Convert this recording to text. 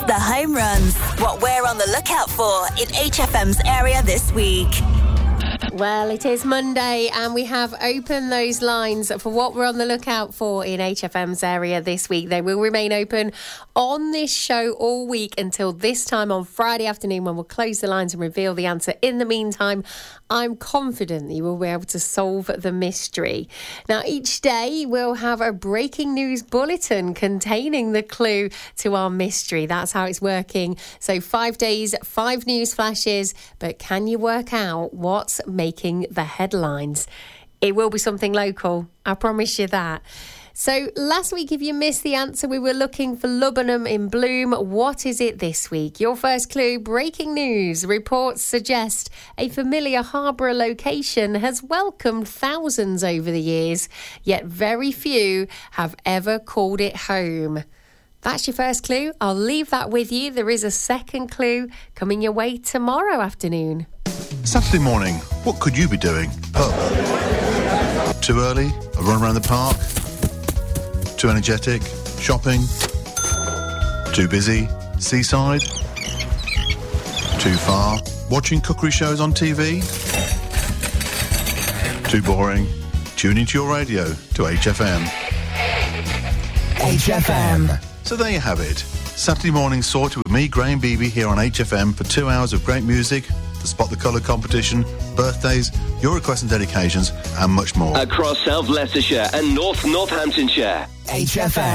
The home runs. What we're on the lookout for in HFM's area this week. Well, it is Monday and we have opened those lines for what we're on the lookout for in HFM's area this week. They will remain open on this show all week until this time on Friday afternoon when we'll close the lines and reveal the answer. In the meantime, I'm confident that you will be able to solve the mystery. Now, each day we'll have a breaking news bulletin containing the clue to our mystery. That's how it's working. So 5 days, 5 news flashes, but can you work out what's making the headlines? It will be something local, I promise you that. So last week, if you missed the answer, we were looking for Lubbock in bloom. What is it this week? Your first clue, breaking news. Reports suggest a familiar Harborough location has welcomed thousands over the years, yet very few have ever called it home. That's your first clue. I'll leave that with you. There is a second clue coming your way tomorrow afternoon. Saturday morning, what could you be doing? Pub. Too early? A run around the park? Too energetic? Shopping? Too busy? Seaside? Too far? Watching cookery shows on TV? Too boring? Tune into your radio to HFM. HFM. So there you have it. Saturday morning sorted with me, Graham Beebe, here on HFM for 2 hours of great music, the Spot the Colour competition, birthdays, your requests and dedications, and much more. Across South Leicestershire and North Northamptonshire. HFM.